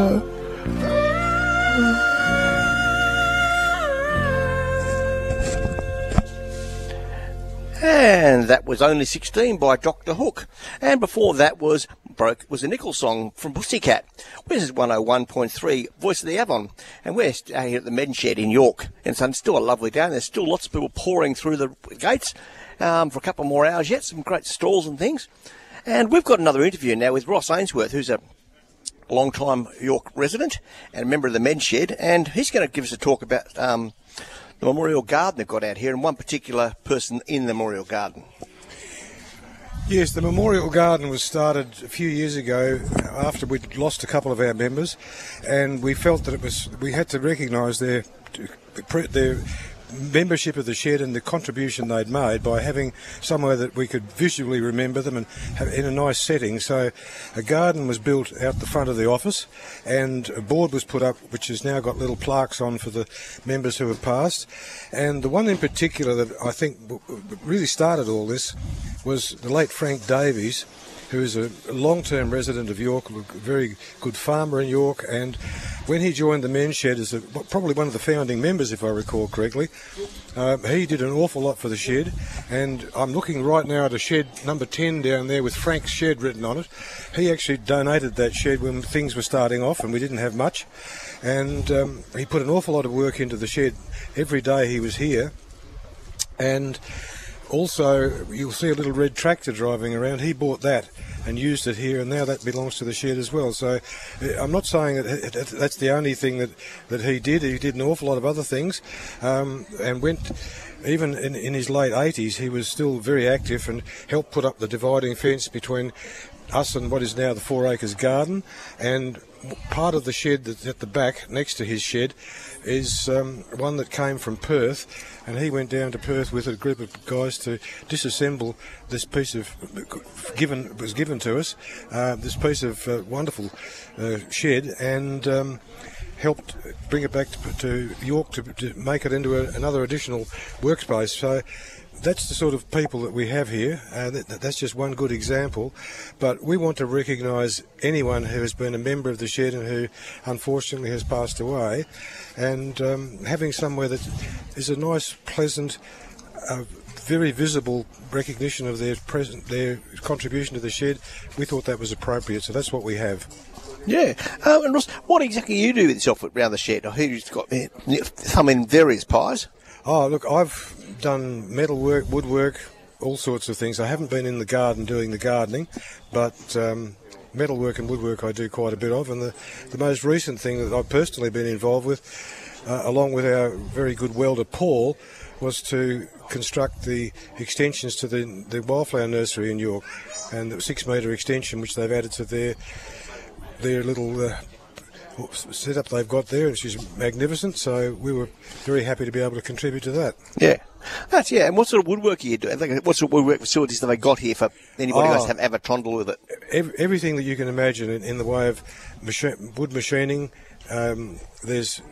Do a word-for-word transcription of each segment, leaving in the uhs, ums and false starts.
And that was Only sixteen by Doctor Hook. And before that was Broke was a Nickel song from Pussycat. This is one oh one point three, Voice of the Avon. And we're here at the Men's Shed in York. And it's still a lovely day. And there's still lots of people pouring through the gates um, for a couple more hours yet. Some great stalls and things. And we've got another interview now with Ross Ainsworth, who's a long-time York resident and a member of the Men's Shed. And he's going to give us a talk about Um, the Memorial Garden they've got out here, and one particular person in the Memorial Garden. Yes, the Memorial Garden was started a few years ago after we'd lost a couple of our members, and we felt that it was we had to recognise their their membership of the shed and the contribution they'd made by having somewhere that we could visually remember them and have in a nice setting. So a garden was built out the front of the office, and a board was put up which has now got little plaques on for the members who have passed. And the one in particular that I think really started all this was the late Frank Davies, who is a long-term resident of York, a very good farmer in York, and when he joined the Men's Shed as a, probably one of the founding members, if I recall correctly, uh, he did an awful lot for the shed. And I'm looking right now at a shed number ten down there with Frank's Shed written on it. He actually donated that shed when things were starting off and we didn't have much, and um, he put an awful lot of work into the shed every day he was here. And also, you'll see a little red tractor driving around. He bought that and used it here, and now that belongs to the shed as well. So I'm not saying that that's the only thing that, that he did. He did an awful lot of other things, um, and went, even in, in his late eighties, he was still very active and helped put up the dividing fence between us and what is now the Four Acres Garden. And part of the shed that's at the back, next to his shed, is um, one that came from Perth, and he went down to Perth with a group of guys to disassemble this piece of given was given to us, uh, this piece of uh, wonderful uh, shed, and um, helped bring it back to, to York to, to make it into a, another additional workspace. So that's the sort of people that we have here. Uh, that, that's just one good example. But we want to recognise anyone who has been a member of the shed and who unfortunately has passed away. And um, having somewhere that is a nice, pleasant, uh, very visible recognition of their present, their contribution to the shed, we thought that was appropriate. So that's what we have. Yeah. Um, and Ross, what exactly do you do with yourself around the shed? I hear you've got some in various pies. Oh, look, I've done metalwork, woodwork, all sorts of things. I haven't been in the garden doing the gardening, but um, metalwork and woodwork I do quite a bit of. And the, the most recent thing that I've personally been involved with, uh, along with our very good welder Paul, was to construct the extensions to the, the wildflower nursery in York, and the six metre extension which they've added to their, their little Uh, setup they've got there, and she's magnificent, so we were very happy to be able to contribute to that. Yeah, that's yeah. And what sort of woodwork are you doing? What sort of woodwork facilities have they got here for anybody who oh, has to have, have a trundle with it? Ev- everything that you can imagine in, in the way of machi- wood machining. Um, there's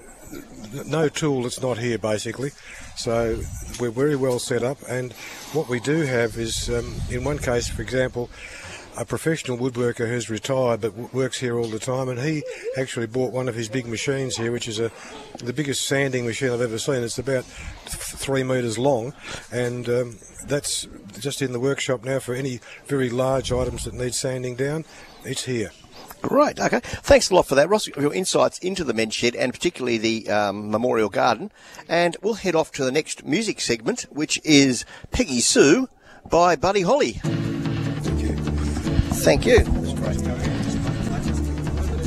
no tool that's not here, basically. So we're very well set up, and what we do have is, um, in one case, for example, a professional woodworker who's retired but w- works here all the time, and he actually bought one of his big machines here, which is a the biggest sanding machine I've ever seen. It's about th- three metres long, and um, that's just in the workshop now for any very large items that need sanding down. It's here. Great, okay. Thanks a lot for that, Ross, for your insights into the Men's Shed and particularly the um, Memorial Garden. And we'll head off to the next music segment, which is Peggy Sue by Buddy Holly. Thank you. Thank you.